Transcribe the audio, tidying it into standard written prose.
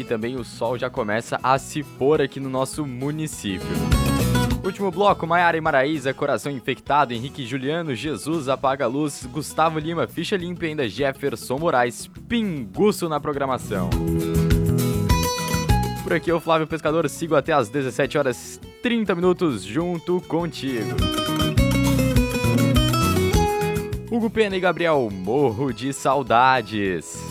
e também o sol já começa a se pôr aqui no nosso município. Último bloco, Maiara e Maraísa, Coração Infectado, Henrique e Juliano, Jesus, Apaga a Luz, Gustavo Lima, Ficha Limpa e ainda Jefferson Moraes, Pinguço na programação. Por aqui eu, Flávio Pescador, sigo até às 17h30 junto contigo. Hugo Pena e Gabriel, Morro de Saudades.